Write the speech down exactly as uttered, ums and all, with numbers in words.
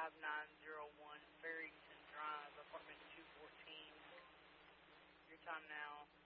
five nine zero one Farrington Drive, apartment two fourteen. Your time now,